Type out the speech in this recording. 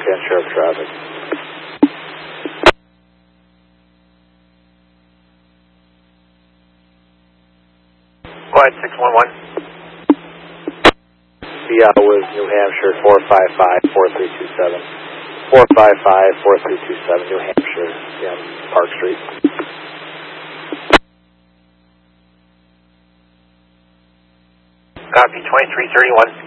Okay, on sheriff traffic. Go ahead, 611. Yeah, with New Hampshire, 455-4327. 455-4327, New Hampshire, yeah, Park Street. Copy, 2331.